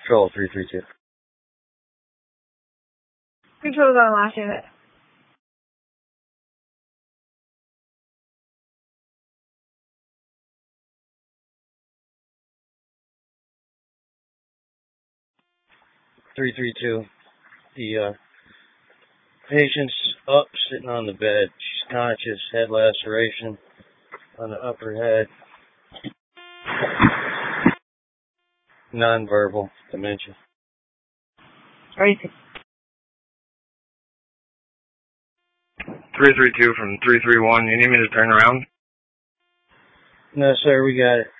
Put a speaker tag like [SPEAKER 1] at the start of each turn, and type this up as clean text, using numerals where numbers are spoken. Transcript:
[SPEAKER 1] Control 332.
[SPEAKER 2] Control's on last unit.
[SPEAKER 1] The patient's up, sitting on the bed. She's conscious, head laceration on the upper head. Nonverbal dementia.
[SPEAKER 2] Right.
[SPEAKER 3] 332 from 331. You need me to turn around?
[SPEAKER 1] No, sir, we got it.